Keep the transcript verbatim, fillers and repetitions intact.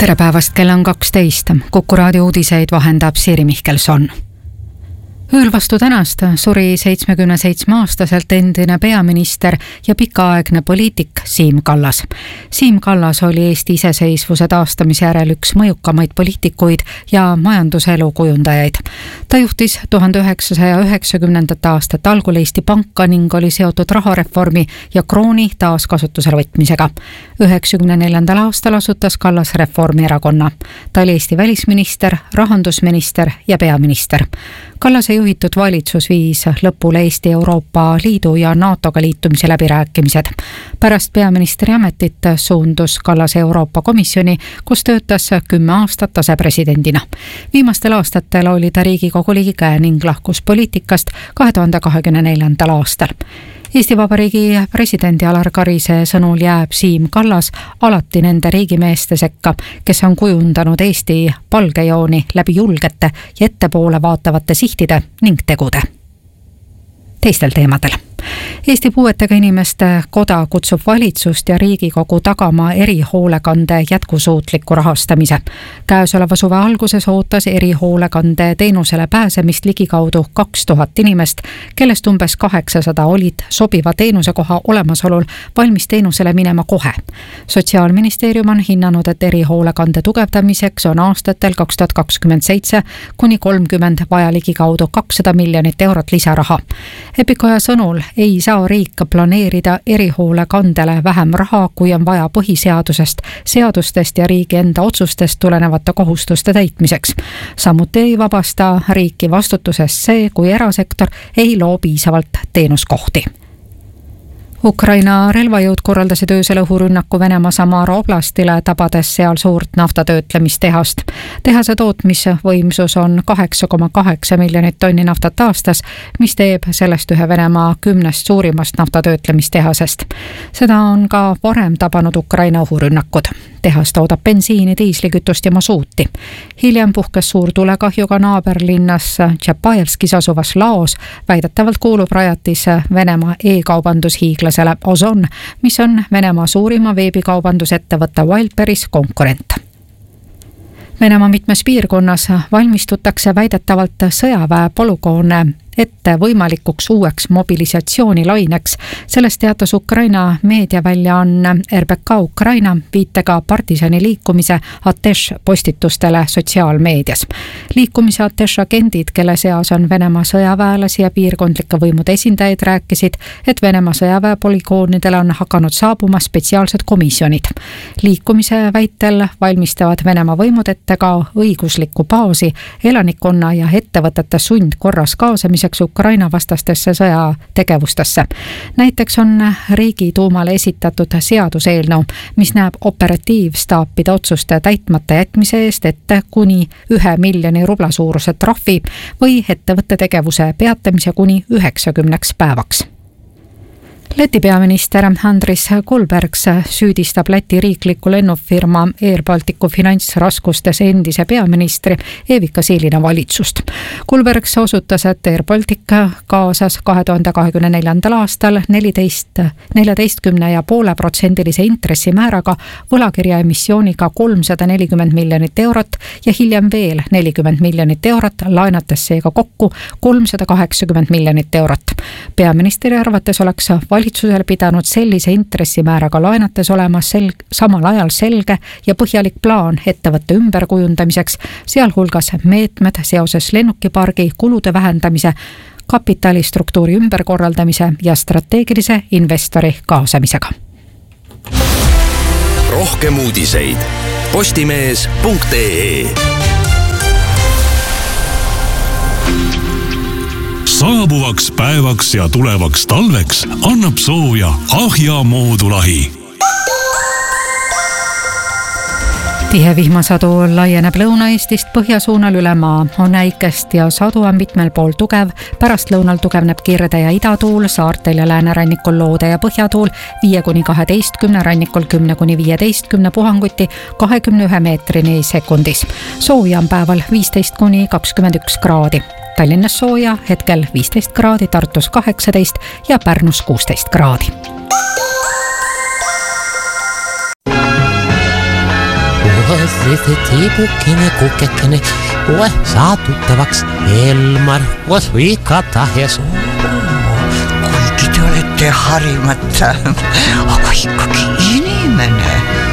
Tere päevast, kell on kaksteist. Kuku raadio uudiseid vahendab Siiri Mihkelson. Ööl vastu tänast suri seitsmekümne seitsme aastaselt endine peaminister ja pikaaegne poliitik Siim Kallas. Siim Kallas oli Eesti iseseisvuse taastamise järel üks mõjukamaid poliitikuid ja majanduselu kujundajaid. Ta juhtis tuhande üheksasaja üheksakümnendate aastat algul Eesti Panka ning oli seotud rahareformi ja krooni taaskasutusele võtmisega. üheksakümne neljandal aastal asutas Kallas Reformierakonna. Ta oli Eesti välisminister, rahandusminister ja peaminister. Kallase juhitud valitsus viis lõpule Eesti Euroopa Liidu ja NATOga liitumise läbirääkimised. Pärast peaministri ametit suundus Kallase Euroopa Komisjoni, kus töötas kümme aastat asepresidendina. Viimastel aastatel oli ta Riigikogu liige ning lahkus poliitikast kahe tuhande kahekümne neljandal aastal. Eesti Vabariigi presidendi Alar Karise sõnul jääb Siim Kallas alati nende riigimeeste sekka, kes on kujundanud Eesti palgejooni läbi julgete ja ettepoole vaatavate sihtide ning tegude. Teistel teemadel. Eesti Puuetega Inimeste Koda kutsub valitsust ja Riigikogu tagama erihoolekande jätkusuutliku rahastamise. Käesoleva suve alguses ootas erihoolekande teenusele pääsemist ligikaudu kaks tuhat inimest, kellest umbes kaheksasada olid sobiva teenusekoha olemasolul valmis teenusele minema kohe. Sotsiaalministeerium on hinnanud, et erihoolekande tugevdamiseks on aastatel kaks tuhat kakskümmend seitse kuni kolmkümmend vaja ligikaudu kakssada miljonit eurot lisaraha. Epikoja sõnul ei saa riik planeerida erihoolekandele vähem raha, kui on vaja põhiseadusest, seadustest ja riigi enda otsustest tulenevate kohustuste täitmiseks. Samuti ei vabasta riiki vastutusest see, kui erasektor ei loo piisavalt teenuskohti. Ukraina relvajõud korraldasid öösel õhurünnaku Venemaa Samara oblastile, tabades seal suurt naftatöötlemistehast. Tehase tootmisvõimsus on kaheksa koma kaheksa miljonit tonni naftat aastas, mis teeb sellest ühe Venemaa kümnest suurimast naftatöötlemistehasest. Seda on ka varem tabanud Ukraina õhurünnakud. Tehas toodab bensiini, diislikütust ja masuuti. Hiljem puhkes suur tulekahjuga naaberlinnas Tšapajevskis asuvas Laos. Väidetavalt kuulub rajatis Venemaa e-kaubandushiiglasele Ozon, mis on Venemaa suurima veebikaubandusettevõtte Wildberries konkurent. Venemaa mitmes piirkonnas valmistutakse väidetavalt sõjaväe polügoone ette võimalikuks uueks mobilisatsioonilaineks. Sellest teatas Ukraina meediaväljaanne R B K Ukraina viitega partisani liikumise Ateš postitustele sotsiaalmeedias. Liikumise Ateš agendid, kelle seas on Venemaa sõjaväelasi ja piirkondlike võimude esindajaid, rääkisid, et Venemaa sõjaväe polügoonidele on hakanud saabuma spetsiaalsed komisjonid. Liikumise väitel valmistavad Venemaa võimud ette ka õiguslikku baasi elanikkonna ja ettevõtete sundkorras kaasamiseks Ukraina vastastesse sõjategevustesse. Näiteks on Riigiduumale esitatud seaduseelnõu, mis näeb operatiivstaapide otsuste täitmata jätmise eest ette kuni ühe miljoni rubla suuruse trahvi või ettevõtte tegevuse peatamise kuni üheksakümneks päevaks. Läti peaminister Andris Kulbergs süüdistab Läti riikliku lennufirma Air Balticu finantsraskustes endise peaministri Evika Silina valitsust. Kulbergs osutas, et Air Baltic kaasas kahe tuhande kahekümne neljandal aastal neliteist, neljateistkümne ja poole protsendilise intressimääraga võlakirja emissiooniga kolmsada nelikümmend miljonit eurot ja hiljem veel nelikümmend miljonit eurot, laenates seega kokku kolmsada kaheksakümmend miljonit eurot. Peaministri arvates oleks valitsusel pidanud sellise intressimääraga laenates olema sel- samal ajal selge ja põhjalik plaan ettevõtte ümberkujundamiseks, sealhulgas meetmed seoses lennukipargi kulude vähendamise, kapitalistruktuuri ümberkorraldamise ja strateegilise investori kaasamisega. Rohkem uudiseid postimees punkt ee. Saabuvaks päevaks ja tulevaks talveks annab sooja Ahja moodulahi. Tihe vihmasadu laieneb Lõuna-Eestist põhjasuunal üle maa. On äikest ja sadu on mitmel pool tugev. Pärast lõunal tugevneb kirde ja idatuul, saartel ja läänerannikul loode ja põhjatuul viie kuni kaheteistkümne, rannikul kümne kuni viieteistkümne, puhanguti kahekümne ühe meetrini sekundis. Sooja on päeval viisteist kuni kakskümmend üks kraadi. Tallinnas sooja hetkel viisteist kraadi, Tartus kaheksateist ja Pärnus kuusteist kraadi. see tiibukene, kukekene, kohe saa tuttavaks Elmar, koos Vikata ja suu. Kuigi te olete harimata, aga ikkagi inimene.